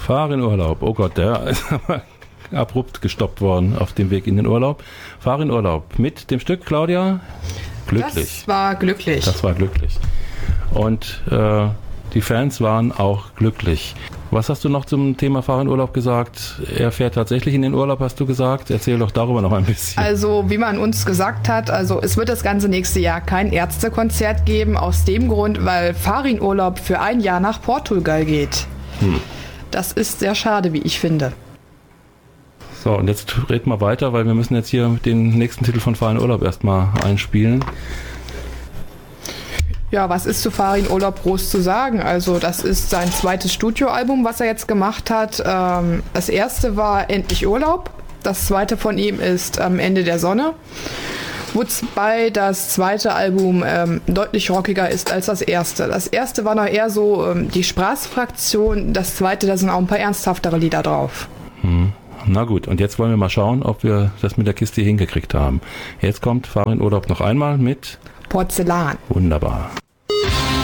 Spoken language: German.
Fahr in Urlaub. Oh Gott, der ist aber abrupt gestoppt worden auf dem Weg in den Urlaub. Fahr in Urlaub. Mit dem Stück, Claudia? Glücklich. Das war glücklich. Das war glücklich. Und die Fans waren auch glücklich. Was hast du noch zum Thema Fahr in Urlaub gesagt? Er fährt tatsächlich in den Urlaub, hast du gesagt. Erzähl doch darüber noch ein bisschen. Also, wie man uns gesagt hat, also es wird das ganze nächste Jahr kein Ärztekonzert geben, aus dem Grund, weil Fahr in Urlaub für ein Jahr nach Portugal geht. Das ist sehr schade, wie ich finde. So, und jetzt reden wir weiter, weil wir müssen jetzt hier den nächsten Titel von Fahr in Urlaub erstmal einspielen. Ja, was ist zu Fahr in Urlaub groß zu sagen? Also das ist sein zweites Studioalbum, was er jetzt gemacht hat. Das erste war Endlich Urlaub. Das zweite von ihm ist Am Ende der Sonne. Wobei das zweite Album deutlich rockiger ist als das erste. Das erste war noch eher so die Spaßfraktion. Das zweite, da sind auch ein paar ernsthaftere Lieder drauf. Na gut, und jetzt wollen wir mal schauen, ob wir das mit der Kiste hingekriegt haben. Jetzt kommt Fahr in Urlaub noch einmal mit Porzellan. Wunderbar.